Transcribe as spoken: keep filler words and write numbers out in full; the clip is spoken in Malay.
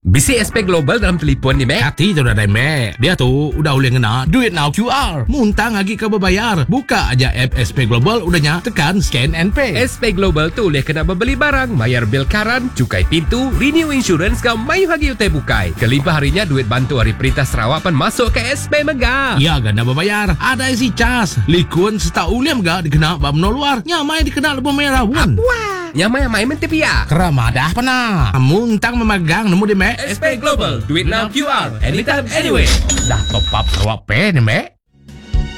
Bisi S P Global dalam telefon ni, Mek. Hati tu dah dah, Mek. Dia tu udah boleh ngena duit now Q R. Muntang lagi kau berbayar. Buka aja app S P Global, udahnya tekan scan and pay. S P Global tu boleh kena membeli barang, bayar bil karan, cukai pintu, renew insurance kau mayu hagi utai bukai. Kelimpah harinya duit bantu Hari Perintah Sarawak pan masuk ke S P Mega. Ya, ganda berbayar. Ada isi cas. Likun setau uliam ga dikena bab no luar. Nyamai dikena lebih merah pun. Wah, nyamai yang main mentip ya. Keramadah pernah. Muntang memegang nemu di Mek. S P Global, do it now Q R, anytime, anywhere. Dah top up Sarawak Pay ni, Mek.